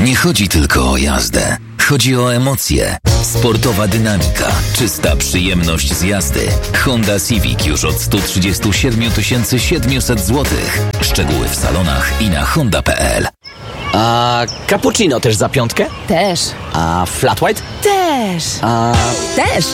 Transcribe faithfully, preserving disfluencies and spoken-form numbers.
Nie chodzi tylko o jazdę. Chodzi o emocje. Sportowa dynamika, czysta przyjemność z jazdy. Honda Civic już od sto trzydzieści siedem tysięcy siedemset złotych. Szczegóły w salonach i na honda kropka p l. A cappuccino też za piątkę? Też. A flat white? Też. A... Też.